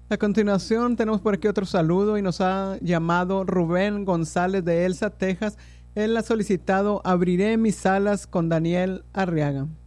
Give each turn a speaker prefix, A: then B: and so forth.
A: A continuación tenemos por aquí otro saludo y nos ha llamado Rubén González de Elsa, Texas. Él ha solicitado Abriré mis alas con Daniel Arriaga.